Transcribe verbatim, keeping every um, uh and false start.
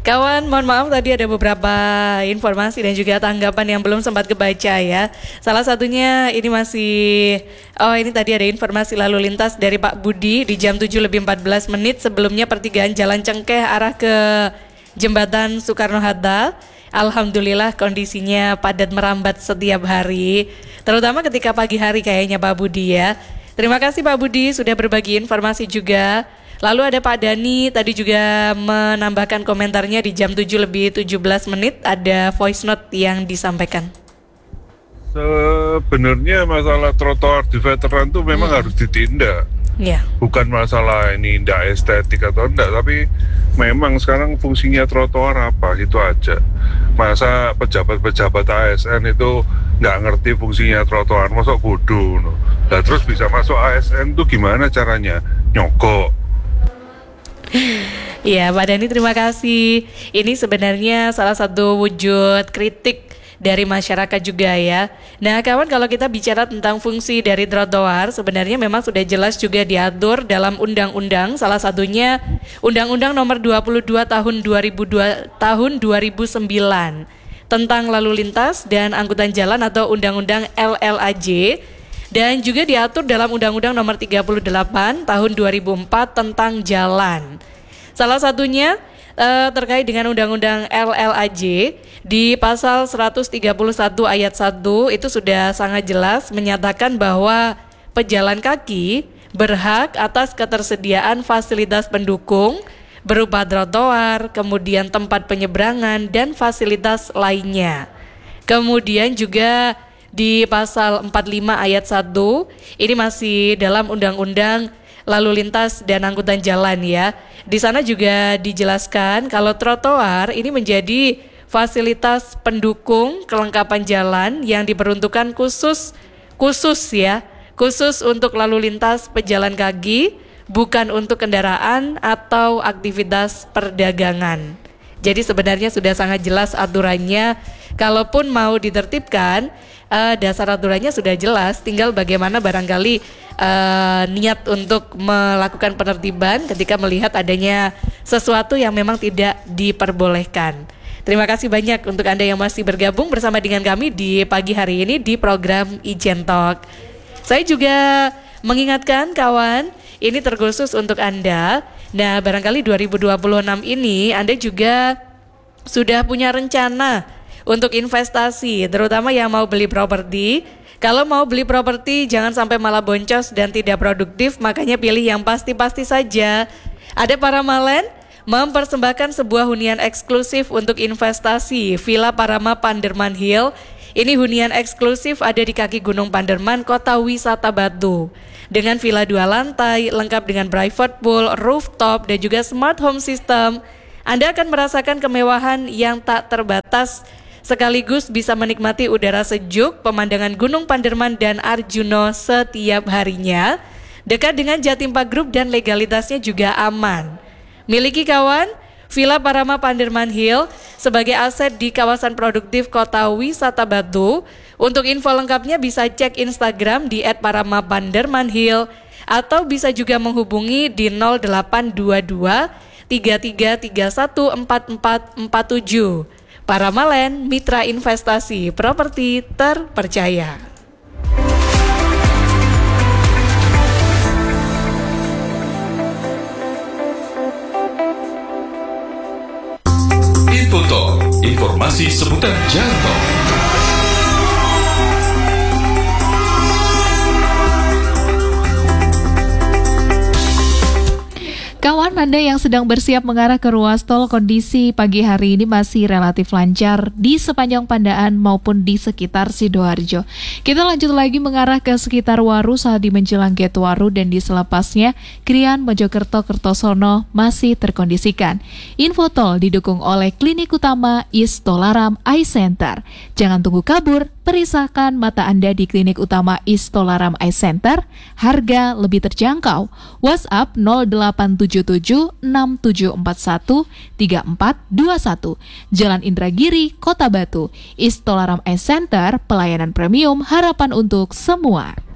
Kawan, mohon maaf tadi ada beberapa informasi dan juga tanggapan yang belum sempat kebaca ya. Salah satunya ini masih, oh ini tadi ada informasi lalu lintas dari Pak Budi di jam tujuh lebih empat belas menit. Sebelumnya pertigaan Jalan Cengkeh arah ke Jembatan Soekarno-Hatta. Alhamdulillah kondisinya padat merambat setiap hari, terutama ketika pagi hari kayaknya Pak Budi ya. Terima kasih Pak Budi sudah berbagi informasi juga. Lalu ada Pak Dani tadi juga menambahkan komentarnya di jam tujuh lebih tujuh belas menit, ada voice note yang disampaikan. Sebenarnya masalah trotoar di veteran itu memang hmm. harus ditindak. Yeah. Bukan masalah ini tidak estetik atau enggak, tapi memang sekarang fungsinya trotoar apa, itu aja. Masa pejabat-pejabat A S N itu nggak ngerti fungsinya trotoar, masa bodoh no. Nah, terus bisa masuk A S N tuh gimana caranya? Nyogok. Iya Pak Dani, terima kasih. Ini sebenarnya salah satu wujud kritik dari masyarakat juga ya. Nah kawan, kalau kita bicara tentang fungsi dari trotoar, sebenarnya memang sudah jelas juga diatur dalam undang-undang. Salah satunya Undang-Undang Nomor dua puluh dua Tahun dua ribu dua Tahun dua ribu sembilan tentang lalu lintas dan angkutan jalan atau Undang-Undang L L A J, dan juga diatur dalam Undang-Undang Nomor tiga puluh delapan Tahun dua ribu empat tentang jalan. Salah satunya Uh, terkait dengan Undang-Undang L L A J di pasal seratus tiga puluh satu ayat satu itu sudah sangat jelas menyatakan bahwa pejalan kaki berhak atas ketersediaan fasilitas pendukung berupa trotoar, kemudian tempat penyeberangan dan fasilitas lainnya. Kemudian juga di pasal empat puluh lima ayat satu ini masih dalam Undang-Undang Lalu Lintas dan Angkutan Jalan ya. Di sana juga dijelaskan kalau trotoar ini menjadi fasilitas pendukung kelengkapan jalan yang diperuntukkan khusus khusus ya, khusus untuk lalu lintas pejalan kaki, bukan untuk kendaraan atau aktivitas perdagangan. Jadi sebenarnya sudah sangat jelas aturannya. Kalaupun mau ditertibkan, uh, dasar aturannya sudah jelas, tinggal bagaimana barangkali uh, niat untuk melakukan penertiban ketika melihat adanya sesuatu yang memang tidak diperbolehkan. Terima kasih banyak untuk Anda yang masih bergabung bersama dengan kami di pagi hari ini di program Ijen Talk. Saya juga mengingatkan kawan, ini terkhusus untuk Anda. Nah, barangkali dua ribu dua puluh enam ini Anda juga sudah punya rencana untuk investasi, terutama yang mau beli properti. Kalau mau beli properti jangan sampai malah boncos dan tidak produktif, makanya pilih yang pasti-pasti saja. Ada Paramaland mempersembahkan sebuah hunian eksklusif untuk investasi, Villa Parama Panderman Hill. Ini hunian eksklusif ada di kaki Gunung Panderman, Kota Wisata Batu. Dengan villa dua lantai, lengkap dengan private pool, rooftop, dan juga smart home system, Anda akan merasakan kemewahan yang tak terbatas, sekaligus bisa menikmati udara sejuk, pemandangan Gunung Panderman dan Arjuno setiap harinya, dekat dengan Jatim Park Group dan legalitasnya juga aman. Miliki kawan, Villa Parama Panderman Hill sebagai aset di kawasan produktif Kota Wisata Batu. Untuk info lengkapnya bisa cek Instagram di et parama panderman hill atau bisa juga menghubungi di nol delapan dua dua tiga tiga tiga satu empat empat empat tujuh. Paramaland, mitra investasi properti terpercaya. Info Talk, informasi seputar jalan tol. Kawan Anda yang sedang bersiap mengarah ke ruas tol, kondisi pagi hari ini masih relatif lancar di sepanjang Pandaan maupun di sekitar Sidoarjo. Kita lanjut lagi mengarah ke sekitar Waru saat di menjelang Gate Waru dan di selepasnya Krian Mojokerto Kertosono masih terkondisikan. Info tol didukung oleh Klinik Utama Istolaram Eye Center. Jangan tunggu kabur, perisahkan mata Anda di Klinik Utama Istolaram Eye Center. Harga lebih terjangkau. WhatsApp nol delapan tujuh tujuh enam tujuh empat satu tiga empat dua satu. Jalan Indragiri, Kota Batu. Istolaram Eye Center, pelayanan premium, harapan untuk semua.